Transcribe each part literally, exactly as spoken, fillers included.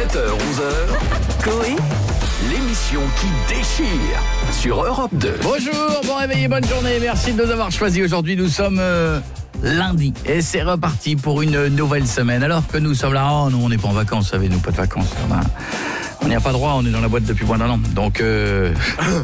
sept heures onze heures, Coé, l'émission qui déchire sur Europe deux. Bonjour, bon réveil et bonne journée. Merci de nous avoir choisis. Aujourd'hui, nous sommes euh, lundi et c'est reparti pour une nouvelle semaine. Alors que nous sommes là, oh non, on n'est pas en vacances, vous savez, nous, pas de vacances. On a... On n'y a pas droit, on est dans la boîte depuis moins d'un an. Donc, euh,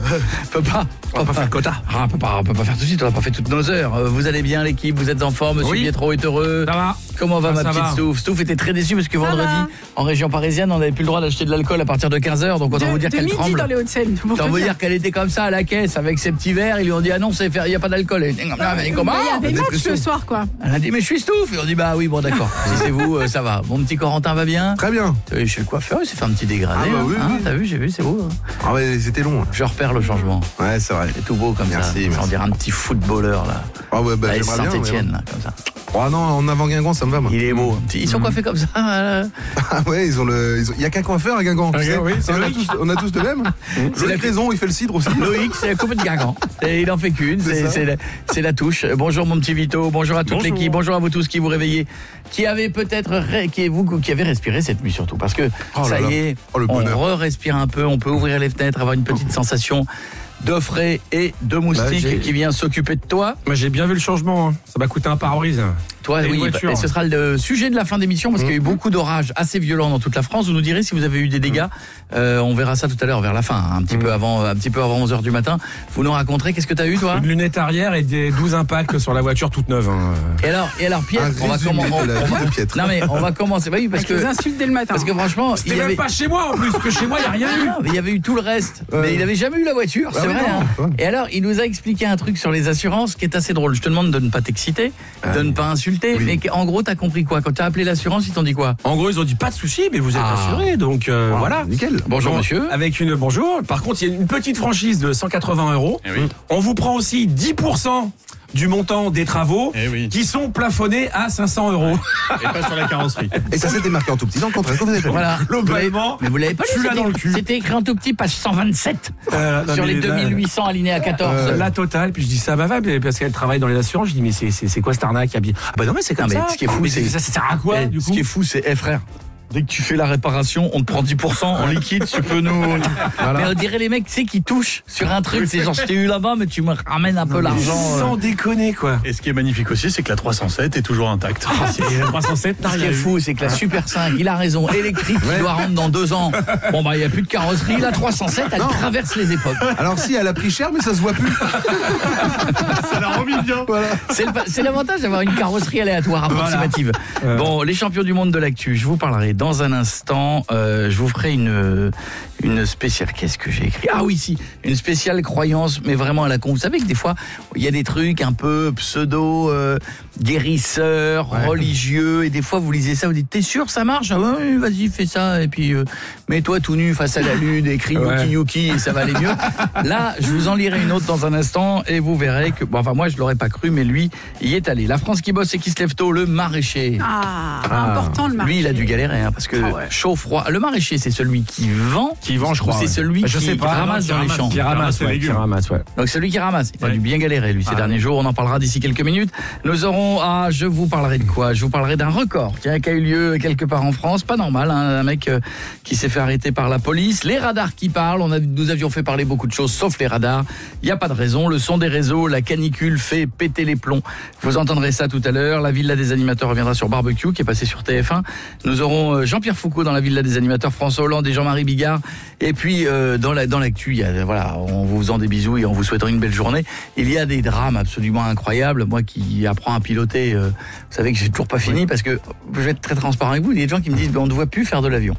on peut pas. On va pas faire le quota. Ah, on peut pas, on peut pas faire tout de suite, on n'a pas fait toutes nos heures. Euh, Vous allez bien, l'équipe, vous êtes en forme, monsieur Oui. Pietro est heureux. Ça va. Comment va Ah, ma ça petite va. Stouff? Stouff était très déçu parce que vendredi, en région parisienne, on n'avait plus le droit d'acheter de l'alcool à partir de quinze heures. Donc, autant De, vous dire de qu'elle midi tremble. dans les Hauts-de-Seine. pour Autant te vous dire. dire qu'elle était comme ça à la caisse avec ses petits verres. Ils lui ont dit, ah non, c'est faire, il n'y a pas d'alcool. Elle dit, ah, mais comment? Mais il y avait Vous êtes match plus le Stouff. soir, quoi. Elle a dit, mais je suis Stouff. Et on dit, bah oui, bon, d'accord. Si c'est vous, euh, ça va. Mon petit Corentin va bien? Très bien. Euh, Chez le coiffeur, il s'est fait un petit dégradé. Ah bah hein. oui, Hein, oui. t'as vu, j'ai vu, c'est beau. Ah ouais, c'était long. Je repère le changement. Ouais, c'est vrai. C'est tout beau comme Merci, ça. merci. On dirait un petit footballeur là. Ah ouais, bah Avec j'aimerais bien. Saint-Etienne là, comme ça. mais- Oh non, en avant Guingamp, ça me va moi. Il est beau. un petit- Ils sont coiffés comme ça. euh. Ah ouais, ils ont le. ils ont- Il y a qu'un coiffeur à Guingamp. tu sais. oui, c'est on, a Loïc. tous, on a tous le même. C'est Loïc la- Raison, il fait le cidre aussi. Loïc, c'est la coupe de Guingamp. Et il en fait qu'une. C'est C'est ça. c'est la, c'est la touche. Bonjour mon petit Vito. Bonjour à toute Bonjour. l'équipe. Bonjour à vous tous qui vous réveillez, qui avez peut-être ré- qui vous qui avez respiré cette nuit surtout, parce que Oh là ça là. y est, Oh, le on bonheur. re-respire un peu. On peut ouvrir les fenêtres, avoir une petite sensation de frais et de moustique j'ai- qui vient s'occuper de toi. Moi j'ai bien vu le changement, hein. Ça m'a coûté un pare-brise. Toi, Et une oui, voiture. et ce sera le sujet de la fin d'émission parce qu'il y a eu beaucoup d'orages assez violents dans toute la France. Vous nous direz si vous avez eu des dégâts. Euh, on verra ça tout à l'heure vers la fin, hein, un petit peu avant, un petit peu avant onze heures du matin. Vous nous raconterez qu'est-ce que tu as eu toi? Une lunette arrière et des douze impacts sur la voiture toute neuve. hein. Et alors, et alors Piètre, Un on va résumé comment de la on vie va- de Piètre. Non mais on va commencer. Bah oui, parce Avec les que insultes dès le matin. parce que franchement, il C'était y même avait pas chez moi en plus, parce que chez moi il n'y a rien eu. Ah, mais il y avait eu tout le reste, Ouais. mais il avait jamais eu la voiture, Bah c'est oui, vrai. non, hein. ouais. Et alors, il nous a expliqué un truc sur les assurances qui est assez drôle. Je te demande de ne pas t'exciter, de ne pas insulter, Oui. mais en gros, t'as compris quoi? Quand t'as appelé l'assurance, ils t'ont dit quoi? En gros ils ont dit pas de souci, mais vous êtes Ah. assuré, donc euh, Ah, voilà. Nickel. Bonjour Bon, monsieur. Avec une bonjour. Par contre il y a une petite franchise de cent quatre-vingts euros. On vous prend aussi dix pour cent du montant des travaux Eh oui. qui sont plafonnés à cinq cents euros. Et pas sur la carrosserie. Et ça c'était marqué en tout petit dans le contrat. Comment vous avez fait? Voilà. Globalement, Mais vous l'avez pas lu, je suis là c'était- dans le cul. C'était écrit en tout petit, page cent vingt-sept, Euh, non, sur mais les là- deux mille huit cents alinéés à quatorze. La totale, puis je dis ça va va parce qu'elle travaille dans les assurances. Je dis mais c'est c'est c'est quoi cette arnaque? Elle dit, ah bah non mais c'est comme Non, mais ça. ce qui est fou, Mais c'est- ça, ça sert à quoi Eh, du ce coup? qui est fou, c'est, eh frère, dès que tu fais la réparation, on te prend dix pour cent en liquide, tu peux nous... Mais on dirait les mecs, tu sais, qui touchent sur un truc, c'est genre, je t'ai eu là-bas, mais tu me ramènes un peu l'argent. euh. Sans déconner quoi. Et ce qui est magnifique aussi, c'est que la trois cent sept est toujours intacte. C'est trois cent sept. Ce qui est fou, c'est que la Super cinq, il a raison, électrique, qui doit rendre dans deux ans. Bon, bah, il n'y a plus de carrosserie. La trois cent sept, elle Non. traverse les époques. Alors si, elle a pris cher, mais ça se voit plus. Ça l'a remis bien. Voilà. C'est le- c'est l'avantage d'avoir une carrosserie aléatoire approximative. Bon, les champions du monde de l'actu, je vous parlerai dans un instant. Euh, je vous ferai une, une spéciale. Qu'est-ce que j'ai écrit? Ah oui, si, une spéciale croyance, mais vraiment à la con. Vous savez que des fois, il y a des trucs un peu pseudo, euh, guérisseurs, religieux, et des fois vous lisez ça, vous dites, t'es sûr ça marche? Ah ouais, vas-y, fais ça, et puis euh, mets-toi tout nu face à la lune, écris Ouais. Yuki Yuki, et ça va aller mieux. Là, je vous en lirai une autre dans un instant, et vous verrez que, bon, enfin moi je l'aurais pas cru, mais lui, il y est allé. La France qui bosse et qui se lève tôt, le maraîcher. Ah, important le marché. Lui, il a dû galérer, hein, parce que Ah ouais. chaud, froid. Le maraîcher, c'est celui qui vend. Qui vend, je ou crois. c'est ouais. celui Je qui sais pas. ramasse Qui dans les champs. Qui ramasse, les ouais, qui légumes. ramasse, ouais. Donc celui qui ramasse, il a Ouais. dû bien galérer lui ces Ah. derniers jours, on en parlera d'ici quelques minutes. Nous aurons, ah, je vous parlerai de quoi? Je vous parlerai d'un record tiens, qui a eu lieu quelque part en France, pas normal, hein, un mec euh, qui s'est fait arrêter par la police, les radars qui parlent, on a, nous avions fait parler beaucoup de choses sauf les radars, il n'y a pas de raison, le son des réseaux, la canicule fait péter les plombs, vous entendrez ça tout à l'heure, la Villa des animateurs reviendra sur Barbecue qui est passé sur T F un, nous aurons euh, Jean-Pierre Foucault dans la Villa des animateurs, François Hollande et Jean-Marie Bigard, et puis euh, dans la dans l'actu, il y a, voilà, en vous faisant des bisous et en vous souhaitant une belle journée, il y a des drames absolument incroyables. Moi qui apprends à piloter, euh, vous savez que j'ai toujours pas fini parce que je vais être très transparent avec vous. Il y a des gens qui me disent ben, on ne voit plus faire de l'avion.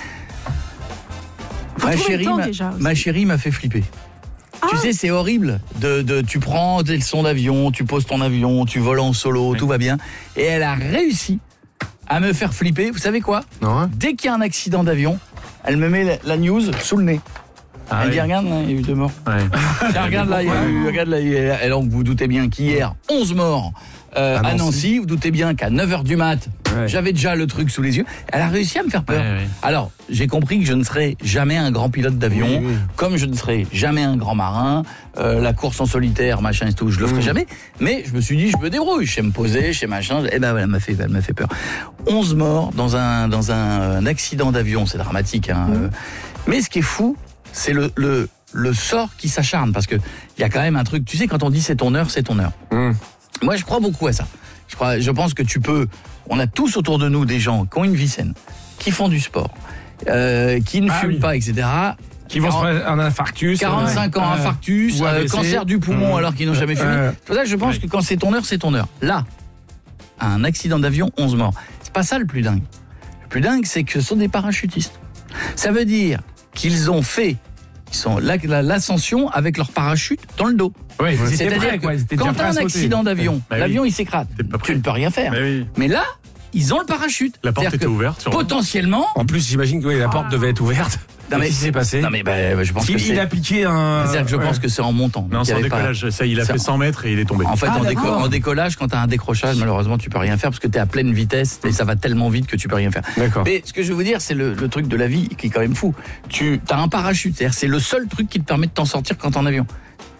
Faut Ma trouver le chérie, temps, m'a- déjà, aussi. ma chérie m'a fait flipper. Tu sais, c'est horrible. De, de, tu prends tes leçons d'avion, tu poses ton avion, tu voles en solo, tout va bien. Et elle a réussi à me faire flipper. Vous savez quoi? Non, hein. Dès qu'il y a un accident d'avion, elle me met la, la news sous le nez. Ah elle oui. dit regarde, là, il y a eu deux morts. Ouais. Tiens, regarde là, il y a eu, regarde là, il y a- et donc vous vous doutez bien qu'hier, onze morts euh, À à Nancy. Nancy. Vous doutez bien qu'à neuf heures du mat, Ouais. j'avais déjà le truc sous les yeux. Elle a réussi à me faire peur. Ouais, ouais. Alors, j'ai compris que je ne serai jamais un grand pilote d'avion, Oui, oui. comme je ne serai jamais un grand marin, euh, la course en solitaire, machin et tout, je le ferai jamais. Mais je me suis dit, je me débrouille, je sais me poser, je sais machin. Et ben, elle m'a fait, elle m'a fait peur. onze morts dans un, dans un, un accident d'avion, c'est dramatique. Hein, euh. Mais ce qui est fou, c'est le, le, le sort qui s'acharne, parce que il y a quand même un truc. Tu sais, quand on dit c'est ton heure, c'est ton heure. Mmh. Moi, je crois beaucoup à ça. Je crois, je pense que tu peux. On a tous autour de nous des gens qui ont une vie saine, qui font du sport, euh, qui ne Ah fument oui. pas, et cetera. Qui vont se quarante faire un infarctus. quarante-cinq ans, euh, infarctus, ou euh, A V C. cancer du poumon Mmh. alors qu'ils n'ont jamais fumé. Ouais. C'est pour ça que je pense Ouais. que quand c'est ton heure, c'est ton heure. Là, un accident d'avion, onze morts. C'est pas ça le plus dingue. Le plus dingue, c'est que ce sont des parachutistes. Ça veut dire qu'ils ont fait ils sont la- la- l'ascension avec leur parachute dans le dos. Ouais, ils étaient C'est-à-dire prêts, que quoi, ils étaient déjà quand prêts tu as à un sauter. accident d'avion, Bah oui. l'avion il s'écrase. T'es pas Tu prêt. ne peux rien faire. Mais oui. Mais là, ils ont le parachute. La porte C'est-à-dire était que ouverte. Sur... Potentiellement. En plus, j'imagine que oui, la porte devait être ouverte. Non, mais- Qu'est-ce qui s'est passé? Non mais bah, je pense que il, c'est. il a piqué un. C'est-à-dire que je ouais. pense que c'est en montant. Non, Donc, il y sans avait pas- décollage. Ça, il a Ça- fait cent mètres et il est tombé. En fait, Ah, en, déco- d'accord. en décollage, quand tu as un décrochage, malheureusement, tu peux rien faire parce que tu es à pleine vitesse et ça va tellement vite que tu peux rien faire. D'accord. Mais ce que je veux vous dire, c'est le, le truc de la vie qui est quand même fou. Tu as un parachute, c'est-à-dire c'est le seul truc qui te permet de t'en sortir quand t'es en avion.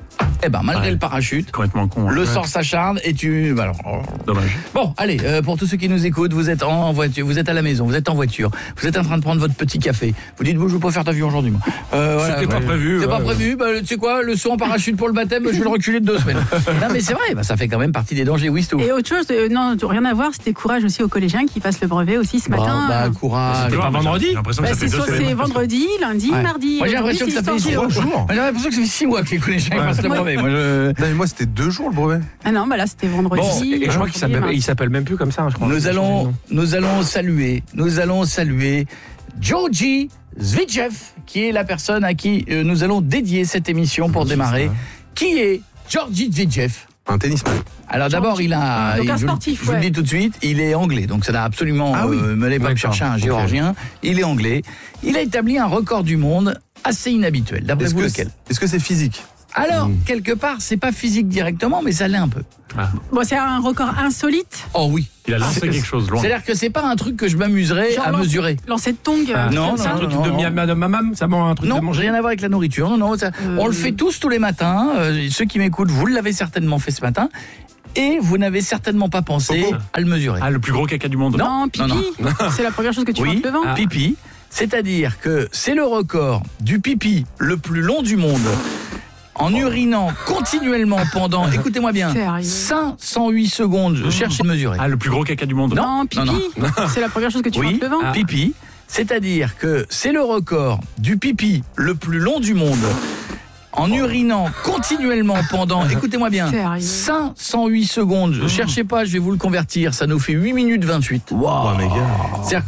Eh ben, malgré Ouais. le parachute, C'est complètement con. hein. le Ouais. sort s'acharne et tu. bah alors, Dommage. Bon, allez, euh, pour tous ceux qui nous écoutent, vous êtes en voiture, vous êtes à la maison, vous êtes en voiture, vous êtes en train de prendre votre petit café. Vous dites, bon, je veux pas faire d'avion aujourd'hui, moi. Euh, voilà, C'était pas ouais. prévu. C'est ouais, pas ouais. prévu, bah, tu sais quoi, le saut en parachute pour le baptême, je vais le reculer de deux semaines. Non, mais c'est vrai, bah, ça fait quand même partie des dangers, oui, c'est tout. Et autre chose, euh, non, rien à voir, c'était courage aussi aux collégiens qui passent le brevet aussi ce matin. Bah, Euh, courage. C'était pas vendredi? J'ai l'impression bah, que ça c'est fait deux soit semaines. c'est vendredi, lundi, Ouais. mardi. Moi j'ai Aujourd'hui, l'impression que ça c'est fait l'histoire six géo. mois. Moi, j'ai l'impression que ça fait six mois que les collégiens Ouais. passent le brevet. Moi, je... Non, mais moi, c'était deux jours le brevet. Ah non, bah là c'était vendredi. Bon, Et je crois qu'il s'appelle, mardi. il s'appelle même plus comme ça, je crois. Nous allons, nous allons saluer, nous allons saluer Georgi Zvidjev, qui est la personne à qui euh, nous allons dédier cette émission pour démarrer. Qui est Georgi Zvidjev? Un tennisman. Alors d'abord, il a, Donc il- un je, vous- sportif, je vous le ouais. dis tout de suite, il est anglais, donc ça n'a absolument, Ah oui. euh, me l'est pas me D'accord, chercher un ok. géorgien. Il est anglais. Il a établi un record du monde assez inhabituel. D'après Est-ce vous que lequel? c'est- est-ce que c'est physique? Alors quelque part, c'est pas physique directement, mais ça l'est un peu. Bon, c'est un record insolite. Oh oui. Il a lancé quelque chose loin. C'est-à-dire que c'est pas un truc que je m'amuserais Genre à lancer- mesurer. Lancer de tongs. Ah, euh, non, comme non, ça. Un truc non, de non. miam de mamam, ça mange un truc de Non, manger. rien à voir avec la nourriture. Non, non, ça- Euh, on le fait tous tous les matins. Euh, ceux qui m'écoutent, vous l'avez certainement fait ce matin. Et vous n'avez certainement pas pensé Coco. à le mesurer. Ah, le plus gros caca du monde. Non, pipi. non, C'est la première chose que tu vois en Oui, te levant. Ah. pipi. C'est-à-dire que c'est le record du pipi le plus long du monde. En urinant continuellement pendant, écoutez-moi bien, Sérieux cinq cent huit secondes. Je cherche à le mesurer. Ah, le plus gros caca du monde. Non, pipi. non, C'est la première chose que tu vois en Oui, te levant. pipi. C'est-à-dire que c'est le record du pipi le plus long du monde. En urinant continuellement pendant, écoutez-moi bien, Sérieux cinq cent huit secondes. Cherchez pas, je vais vous le convertir. Ça nous fait huit minutes vingt-huit. Oh, mes gars. C'est-à-dire